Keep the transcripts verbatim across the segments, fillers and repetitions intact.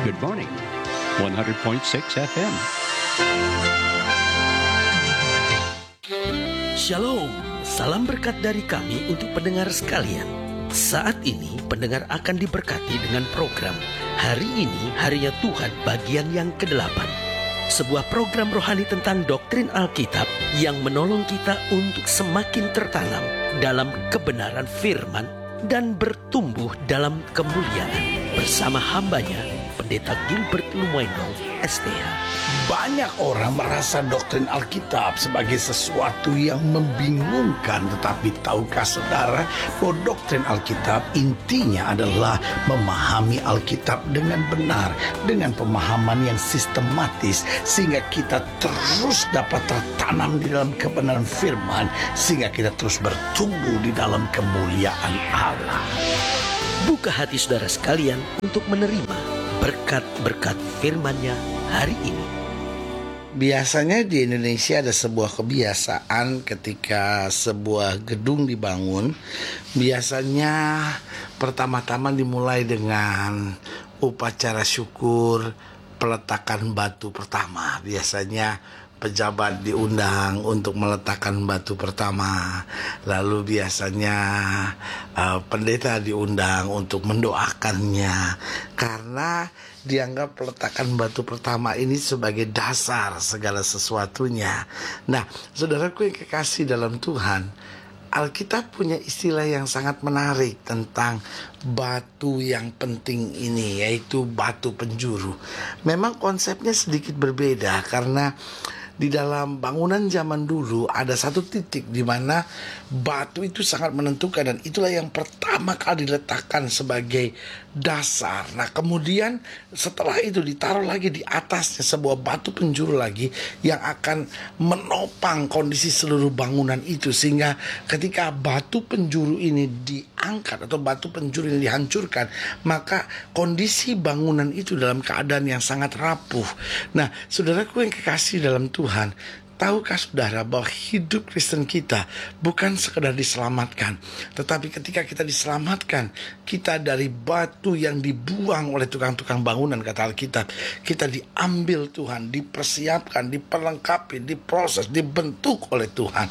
Good morning, one hundred point six F M. Shalom, salam berkat dari kami untuk pendengar sekalian. Saat ini pendengar akan diberkati dengan program Hari Ini Harinya Tuhan bagian yang kedelapan. Sebuah program rohani tentang doktrin Alkitab yang menolong kita untuk semakin tertanam dalam kebenaran firman dan bertumbuh dalam kemuliaan. Bersama hambanya, Pendeta Gilbert Lumoino, S T H. Banyak orang merasa doktrin Alkitab sebagai sesuatu yang membingungkan. Tetapi tahukah saudara bahwa doktrin Alkitab intinya adalah memahami Alkitab dengan benar, dengan pemahaman yang sistematis, sehingga kita terus dapat tertanam di dalam kebenaran firman, sehingga kita terus bertumbuh di dalam kemuliaan Allah. Buka hati saudara sekalian untuk menerima berkat-berkat firman-Nya hari ini. Biasanya di Indonesia ada sebuah kebiasaan ketika sebuah gedung dibangun. Biasanya pertama-tama dimulai dengan upacara syukur peletakan batu pertama. Biasanya pejabat diundang untuk meletakkan batu pertama. Lalu biasanya uh, pendeta diundang untuk mendoakannya, karena dianggap peletakan batu pertama ini sebagai dasar segala sesuatunya. Nah, saudaraku yang kekasih dalam Tuhan, Alkitab punya istilah yang sangat menarik tentang batu yang penting ini, yaitu batu penjuru. Memang konsepnya sedikit berbeda, karena di dalam bangunan zaman dulu ada satu titik di mana batu itu sangat menentukan, dan itulah yang pertama kali diletakkan sebagai dasar. Nah, kemudian setelah itu ditaruh lagi di atasnya sebuah batu penjuru lagi yang akan menopang kondisi seluruh bangunan itu, sehingga ketika batu penjuru ini diangkat atau batu penjuru ini dihancurkan, maka kondisi bangunan itu dalam keadaan yang sangat rapuh. Nah, saudaraku yang kekasih dalam Tuhan, tahukah saudara bahwa hidup Kristen kita bukan sekedar diselamatkan, tetapi ketika kita diselamatkan, kita dari batu yang dibuang oleh tukang-tukang bangunan, kata Alkitab, kita diambil Tuhan, dipersiapkan, diperlengkapi, diproses, dibentuk oleh Tuhan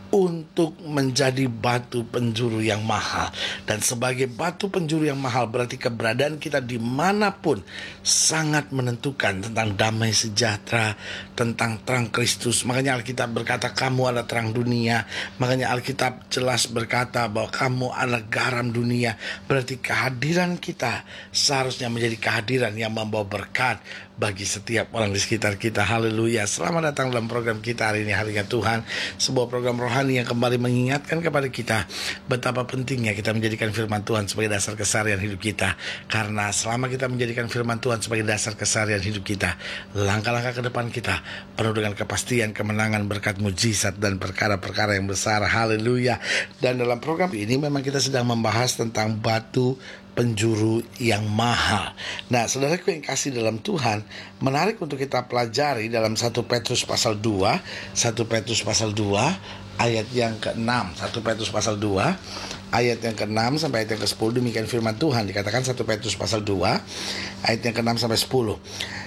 untuk menjadi batu penjuru yang mahal. Dan sebagai batu penjuru yang mahal, berarti keberadaan kita dimanapun sangat menentukan tentang damai sejahtera, tentang terang Kristus. Makanya Alkitab berkata kamu adalah terang dunia. Makanya Alkitab jelas berkata bahwa kamu adalah garam dunia. Berarti kehadiran kita seharusnya menjadi kehadiran yang membawa berkat bagi setiap orang di sekitar kita. Haleluya. Selamat datang dalam program kita hari ini, Harinya Tuhan. Sebuah program rohani yang kembali mengingatkan kepada kita betapa pentingnya kita menjadikan firman Tuhan sebagai dasar keseharian hidup kita. Karena selama kita menjadikan firman Tuhan sebagai dasar keseharian hidup kita, langkah-langkah ke depan kita penuh dengan kepastian, kemenangan, berkat, mujizat, dan perkara-perkara yang besar. Haleluya. Dan dalam program ini memang kita sedang membahas tentang batu penjuru yang mahal. Nah, saudaraku yang kasih dalam Tuhan, menarik untuk kita pelajari dalam satu Petrus pasal dua, satu Petrus pasal dua ayat yang keenam. satu Petrus pasal dua ayat yang keenam sampai ayat yang kesepuluh. Demikian firman Tuhan, dikatakan satu Petrus pasal dua ayat yang keenam sampai sepuluh.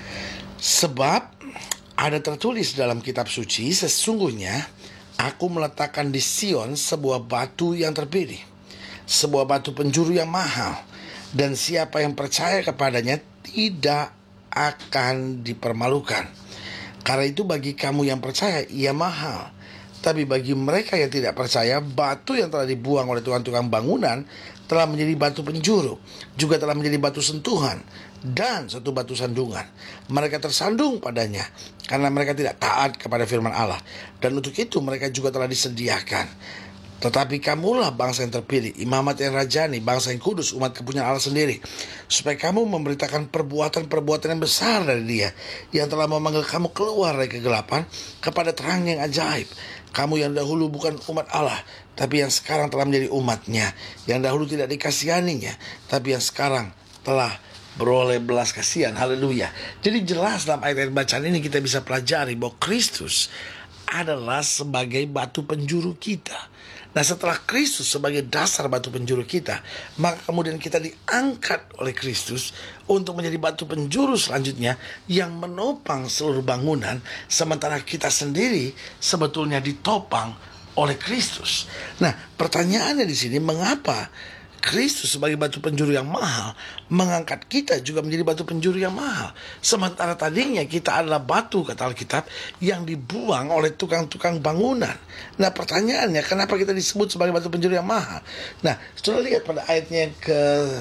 Sebab ada tertulis dalam kitab suci, sesungguhnya aku meletakkan di Sion sebuah batu yang terpilih, sebuah batu penjuru yang mahal, dan siapa yang percaya kepadanya tidak akan dipermalukan. Karena itu bagi kamu yang percaya ia mahal, tapi bagi mereka yang tidak percaya, batu yang telah dibuang oleh tukang-tukang bangunan telah menjadi batu penjuru, juga telah menjadi batu sentuhan, dan satu batu sandungan. Mereka tersandung padanya karena mereka tidak taat kepada firman Allah, dan untuk itu mereka juga telah disediakan. Tetapi kamulah bangsa yang terpilih, imamat yang rajani, bangsa yang kudus, umat kepunyaan Allah sendiri, supaya kamu memberitakan perbuatan-perbuatan yang besar dari Dia, yang telah memanggil kamu keluar dari kegelapan kepada terang yang ajaib. Kamu yang dahulu bukan umat Allah, tapi yang sekarang telah menjadi umatnya, yang dahulu tidak dikasihaninya, tapi yang sekarang telah beroleh belas kasihan. Haleluya. Jadi jelas dalam ayat-ayat bacaan ini kita bisa pelajari bahwa Kristus adalah sebagai batu penjuru kita. Nah, setelah Kristus sebagai dasar batu penjuru kita, maka kemudian kita diangkat oleh Kristus untuk menjadi batu penjuru selanjutnya yang menopang seluruh bangunan, sementara kita sendiri sebetulnya ditopang oleh Kristus. Nah, pertanyaannya di sini, mengapa Kristus sebagai batu penjuru yang mahal mengangkat kita juga menjadi batu penjuru yang mahal, sementara tadinya kita adalah batu, kata Alkitab, yang dibuang oleh tukang-tukang bangunan. Nah, pertanyaannya, kenapa kita disebut sebagai batu penjuru yang mahal? Nah, sudah lihat pada ayatnya yang ke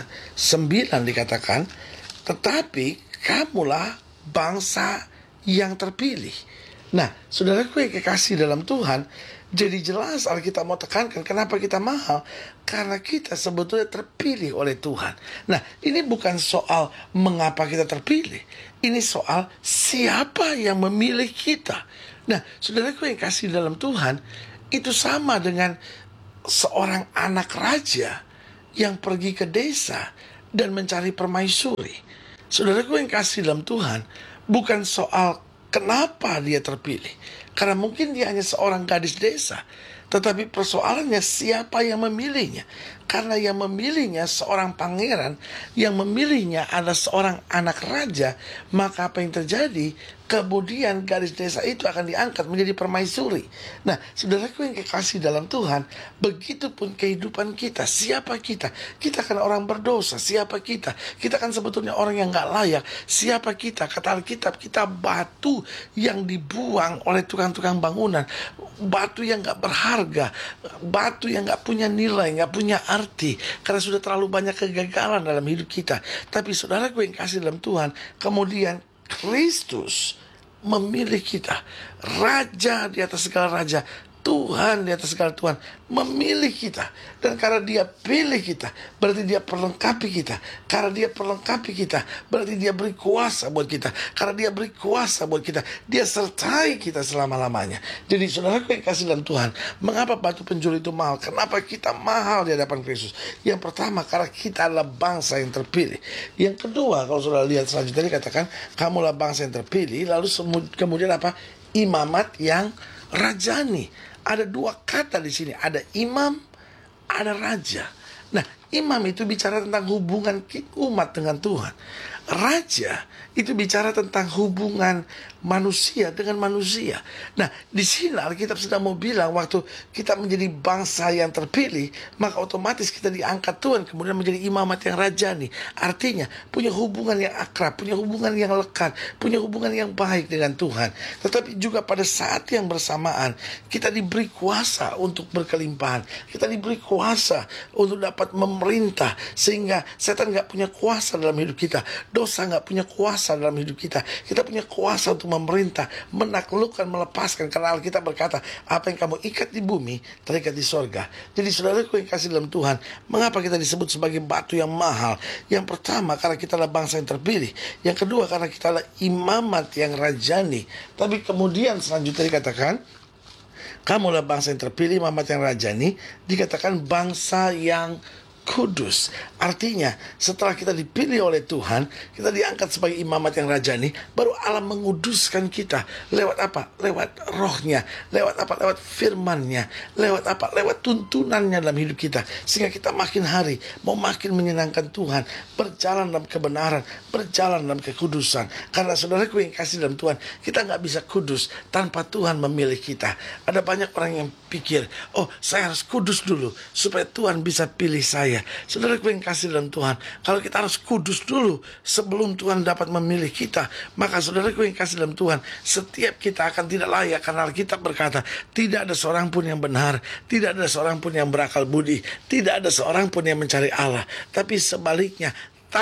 sembilan dikatakan, tetapi kamulah bangsa yang terpilih. Nah, saudaraku yang kekasih dalam Tuhan, jadi jelas Alkitab mau tekankan kenapa kita mahal. Karena kita sebetulnya terpilih oleh Tuhan. Nah, ini bukan soal mengapa kita terpilih. Ini soal siapa yang memilih kita. Nah, saudaraku yang kasih dalam Tuhan, itu sama dengan seorang anak raja yang pergi ke desa dan mencari permaisuri. Saudaraku yang kasih dalam Tuhan, bukan soal kenapa dia terpilih. Karena mungkin dia hanya seorang gadis desa. Tetapi persoalannya siapa yang memilihnya. Karena yang memilihnya seorang pangeran, yang memilihnya adalah seorang anak raja, maka apa yang terjadi? Kemudian gadis desa itu akan diangkat menjadi permaisuri. Nah, saudaraku yang kekasih dalam Tuhan, begitupun kehidupan kita. Siapa kita? Kita kan orang berdosa. Siapa kita? Kita kan sebetulnya orang yang gak layak. Siapa kita? Kata Alkitab, kita batu yang dibuang oleh tukang-tukang bangunan. Batu yang gak berharga. Batu yang gak punya nilai, gak punya arti. Karena sudah terlalu banyak kegagalan dalam hidup kita. Tapi saudaraku yang kasih dalam Tuhan, kemudian Kristus memilih kita, Raja di atas segala raja, Tuhan di atas segala Tuhan, memilih kita. Dan karena dia pilih kita, berarti dia perlengkapi kita. Karena dia perlengkapi kita, berarti dia beri kuasa buat kita. Karena dia beri kuasa buat kita, dia sertai kita selama-lamanya. Jadi saudaraku yang kasih dalam Tuhan, mengapa batu penjuru itu mahal? Kenapa kita mahal di hadapan Kristus? Yang pertama, karena kita adalah bangsa yang terpilih. Yang kedua, kalau saudara lihat selanjutnya dikatakan, kamulah bangsa yang terpilih. Lalu kemudian apa? Imamat yang rajani. Ada dua kata di sini, ada imam, ada raja. Nah, imam itu bicara tentang hubungan umat dengan Tuhan. Raja itu bicara tentang hubungan manusia dengan manusia. Nah, di sini Alkitab sedang mau bilang, waktu kita menjadi bangsa yang terpilih, maka otomatis kita diangkat Tuhan, kemudian menjadi imamat yang rajani. Artinya, punya hubungan yang akrab, punya hubungan yang lekat, punya hubungan yang baik dengan Tuhan. Tetapi juga pada saat yang bersamaan, kita diberi kuasa untuk berkelimpahan. Kita diberi kuasa untuk dapat memerintah, sehingga setan gak punya kuasa dalam hidup kita. Dosa gak punya kuasa dalam hidup kita. Kita punya kuasa untuk memerintah, menaklukkan, melepaskan. Karena Alkitab berkata, apa yang kamu ikat di bumi terikat di sorga. Jadi saudaraku yang kasih dalam Tuhan, mengapa kita disebut sebagai batu yang mahal? Yang pertama, karena kita adalah bangsa yang terpilih. Yang kedua, karena kita adalah imamat yang rajani. Tapi kemudian selanjutnya dikatakan, kamulah bangsa yang terpilih, imamat yang rajani. Dikatakan bangsa yang kudus. Artinya setelah kita dipilih oleh Tuhan, kita diangkat sebagai imamat yang rajani, baru Allah menguduskan kita. Lewat apa? Lewat rohnya. Lewat apa? Lewat firmannya. Lewat apa? Lewat tuntunannya dalam hidup kita. Sehingga kita makin hari mau makin menyenangkan Tuhan, berjalan dalam kebenaran, berjalan dalam kekudusan. Karena saudaraku yang kasih dalam Tuhan, kita gak bisa kudus tanpa Tuhan memilih kita. Ada banyak orang yang pikir, oh saya harus kudus dulu supaya Tuhan bisa pilih saya. Saudaraku yang kasih dalam Tuhan, kalau kita harus kudus dulu sebelum Tuhan dapat memilih kita, maka saudaraku yang kasih dalam Tuhan, setiap kita akan tidak layak. Karena Alkitab berkata, tidak ada seorang pun yang benar, tidak ada seorang pun yang berakal budi, tidak ada seorang pun yang mencari Allah. Tapi sebaliknya,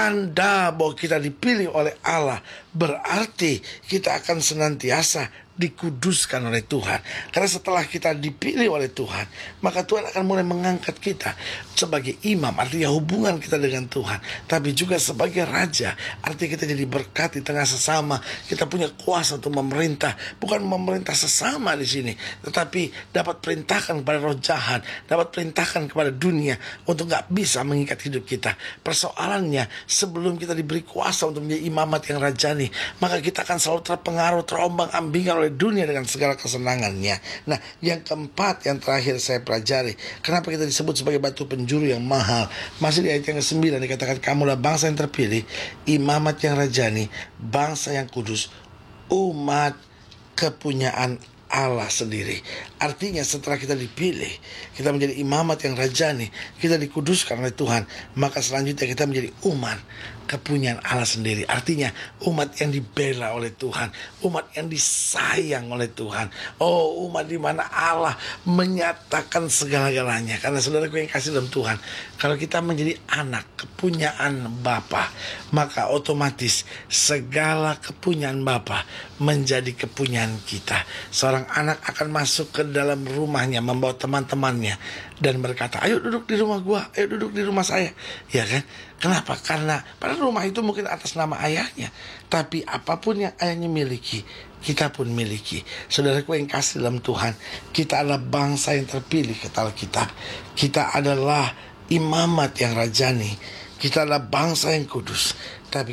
tanda bahwa kita dipilih oleh Allah berarti kita akan senantiasa dikuduskan oleh Tuhan. Karena setelah kita dipilih oleh Tuhan, maka Tuhan akan mulai mengangkat kita sebagai imam, artinya hubungan kita dengan Tuhan. Tapi juga sebagai raja, artinya kita jadi berkat di tengah sesama. Kita punya kuasa untuk memerintah, bukan memerintah sesama di sini, tetapi dapat perintahkan kepada roh jahat, dapat perintahkan kepada dunia untuk gak bisa mengikat hidup kita. Persoalannya, sebelum kita diberi kuasa untuk menjadi imamat yang rajani, ini, maka kita akan selalu terpengaruh, terombang-ambingkan oleh dunia dengan segala kesenangannya. Nah, yang keempat, yang terakhir saya pelajari, kenapa kita disebut sebagai batu penjuru yang mahal. Masih di ayat yang kesembilan dikatakan, kamulah bangsa yang terpilih, imamat yang rajani, bangsa yang kudus, umat kepunyaan Allah sendiri. Artinya setelah kita dipilih, kita menjadi imamat yang rajani, kita dikuduskan oleh Tuhan, maka selanjutnya kita menjadi umat kepunyaan Allah sendiri. Artinya umat yang dibela oleh Tuhan, umat yang disayang oleh Tuhan. Oh, umat di mana Allah menyatakan segala-galanya. Karena saudaraku yang kasih dalam Tuhan, kalau kita menjadi anak kepunyaan Bapa, maka otomatis segala kepunyaan Bapa menjadi kepunyaan kita. Seorang anak akan masuk ke dalam rumahnya membawa teman-temannya dan berkata, ayo duduk di rumah gua, ayo duduk di rumah saya. Ya kan? Kenapa? Karena pada rumah itu mungkin atas nama ayahnya, tapi apapun yang ayahnya miliki, kita pun miliki. Saudaraku yang kasih dalam Tuhan, kita adalah bangsa yang terpilih, kata Alkitab. Kita adalah imamat yang rajani, kita adalah bangsa yang kudus. Tapi